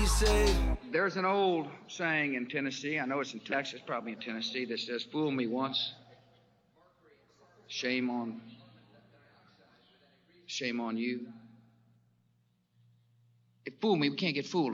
be safe. There's an old saying in Tennessee, I know it's in Texas, probably in Tennessee, that says, fool me once, shame on you. If fool me, we can't get fooled.